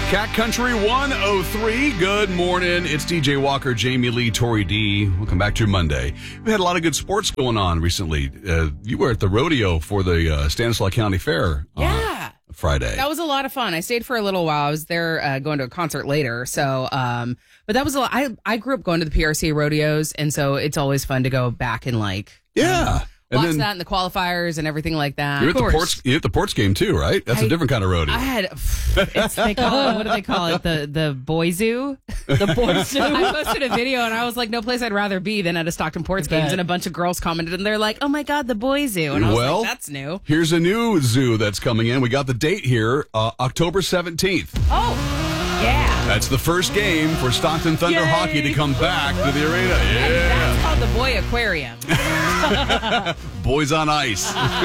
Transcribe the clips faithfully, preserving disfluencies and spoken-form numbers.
Cat Country one oh three. Good morning. It's D J Walker, Jamie Lee, Tori D. Welcome back to your Monday. We've had a lot of good sports going on recently. Uh, you were at the rodeo for the uh, Stanislaus County Fair. Yeah. Uh, Friday. That was a lot of fun. I stayed for a little while. I was there uh, going to a concert later. So, um, but that was a lot. I, I grew up going to the P R C rodeos. And so it's always fun to go back and like, yeah. Um, And watch then, that in the qualifiers and everything like that. You're at, the ports, you're at the ports game too, right? That's I, a different kind of rodeo. I had, it's, they call it, what do they call it? The the boy zoo? The boy zoo. I posted a video and I was like, no place I'd rather be than at a Stockton Ports games. And a bunch of girls commented and they're like, oh my God, the boy zoo. And I was well, like, that's new. Here's a new zoo that's coming in. We got the date here, uh, October seventeenth. Oh, yeah. That's the first game for Stockton Thunder Yay. Hockey to come back to the arena. Yeah. And that's called the Boy Aquarium. Boys on ice.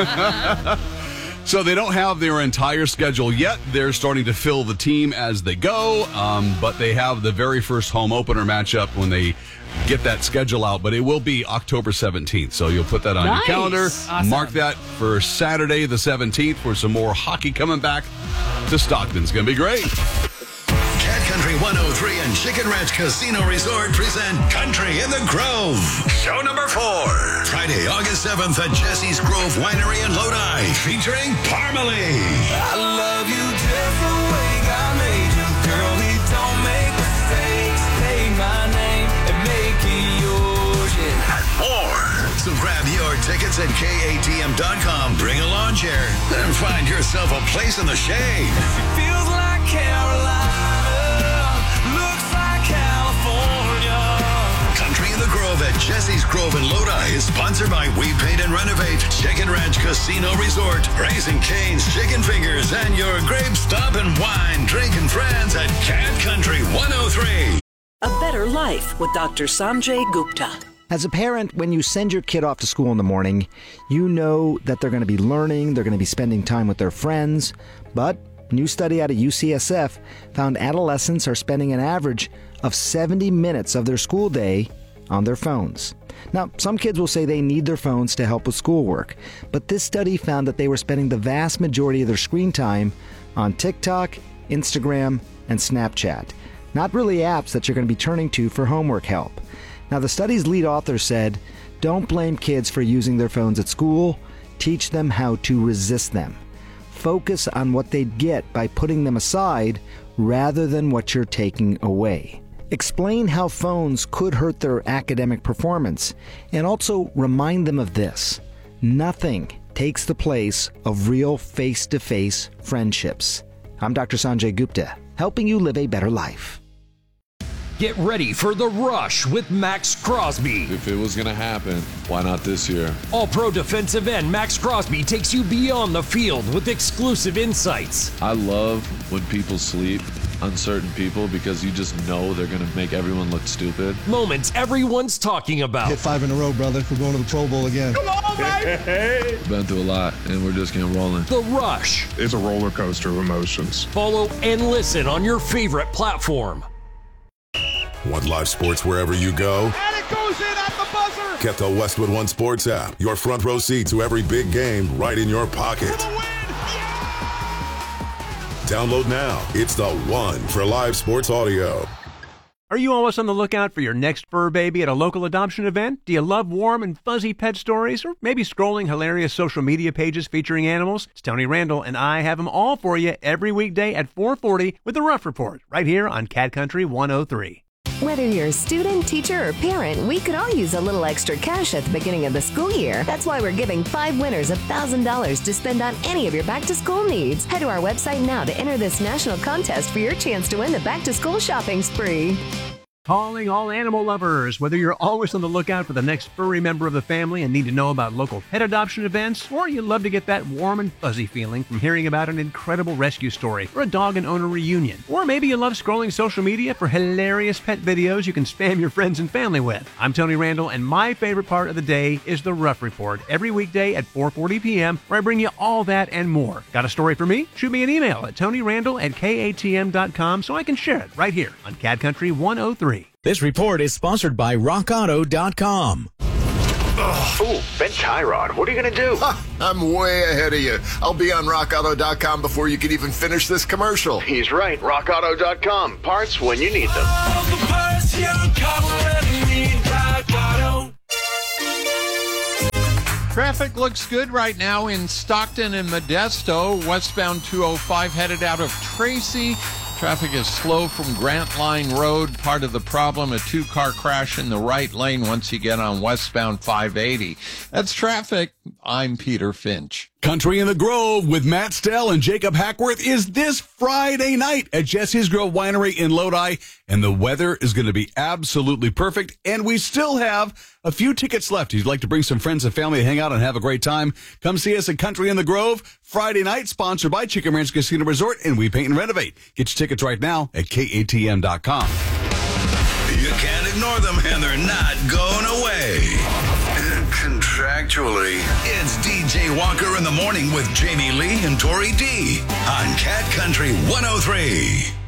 So they don't have their entire schedule yet. They're starting to fill the team as they go, um, but they have the very first home opener matchup when they get that schedule out. But it will be October seventeenth, so you'll put that on Nice. your calendar. Awesome. Mark that for Saturday the seventeenth for some more hockey coming back to Stockton. It's going to be great. Cat Country one oh three and Chicken Ranch Casino Resort present Country in the Grove. Show number four. Friday, August seventh at Jesse's Grove Winery in Lodi, featuring Parmalee. I love you just the way God made you. Girl, he don't make mistakes. Take my name and make it yours, yeah. And more. So grab your tickets at K A T M dot com. Bring a lawn chair and find yourself a place in the shade. It feels like Carolina. Country in the Grove at Jesse's Grove in Lodi is sponsored by We Paint and Renovate, Chicken Ranch Casino Resort, Raising Cane's Chicken Fingers, and your Grape Stop and Wine drinking friends at Cat Country one oh three. A better life with Doctor Sanjay Gupta. As a parent, when you send your kid off to school in the morning, you know that they're going to be learning, they're going to be spending time with their friends, but a new study out of U C S F found adolescents are spending an average of seventy minutes of their school day on their phones. Now, some kids will say they need their phones to help with schoolwork, but this study found that they were spending the vast majority of their screen time on TikTok, Instagram, and Snapchat. Not really apps that you're going to be turning to for homework help. Now, the study's lead author said, don't blame kids for using their phones at school. Teach them how to resist them. Focus on what they'd get by putting them aside rather than what you're taking away. Explain how phones could hurt their academic performance, and also remind them of this. Nothing takes the place of real face-to-face friendships. I'm Doctor Sanjay Gupta, helping you live a better life. Get ready for The Rush with Max Crosby. If it was going to happen, why not this year? All-pro defensive end Max Crosby takes you beyond the field with exclusive insights. I love when people sleep on certain people because you just know they're going to make everyone look stupid. Moments everyone's talking about. Hit five in a row, brother. We're going to the Pro Bowl again. Come on, baby! Been through a lot, and we're just getting rolling. The Rush. It's a roller coaster of emotions. Follow and listen on your favorite platform. Want live sports wherever you go? And it goes in at the buzzer! Get the Westwood One Sports app. Your front row seat to every big game right in your pocket. For the win! Yeah! Download now. It's the one for live sports audio. Are you always on the lookout for your next fur baby at a local adoption event? Do you love warm and fuzzy pet stories? Or maybe scrolling hilarious social media pages featuring animals? It's Tony Randall, and I have them all for you every weekday at four forty with The Rough Report, right here on Cat Country one oh three. Whether you're a student, teacher, or parent, we could all use a little extra cash at the beginning of the school year. That's why we're giving five winners one thousand dollars to spend on any of your back-to-school needs. Head to our website now to enter this national contest for your chance to win the back-to-school shopping spree. Calling all animal lovers. Whether you're always on the lookout for the next furry member of the family and need to know about local pet adoption events, or you love to get that warm and fuzzy feeling from hearing about an incredible rescue story or a dog and owner reunion, or maybe you love scrolling social media for hilarious pet videos you can spam your friends and family with. I'm Tony Randall, and my favorite part of the day is The Rough Report every weekday at four forty p.m., where I bring you all that and more. Got a story for me? Shoot me an email at tonyrandall at K A T M dot com so I can share it right here on Cat Country one oh three. This report is sponsored by rock auto dot com. Ooh, bent tie rod. What are you going to do? I'm way ahead of you. I'll be on rock auto dot com before you can even finish this commercial. He's right. rock auto dot com. Parts when you need them. All the parts your car will ever need. Rock Auto. Traffic looks good right now in Stockton and Modesto. Westbound two oh five headed out of Tracy. Traffic is slow from Grant Line Road. Part of the problem, a two-car crash in the right lane once you get on westbound five eighty. That's traffic. I'm Peter Finch. Country in the Grove with Matt Stell and Jacob Hackworth is this Friday night at Jesse's Grove Winery in Lodi, and the weather is going to be absolutely perfect, and we still have a few tickets left. If you'd like to bring some friends and family to hang out and have a great time, come see us at Country in the Grove Friday night, sponsored by Chicken Ranch Casino Resort, and We Paint and Renovate. Get your tickets right now at K A T M dot com. You can't ignore them, and they're not going away. Contractually, it's D J Walker in the Morning with Jamie Lee and Tori D on Cat Country one oh three.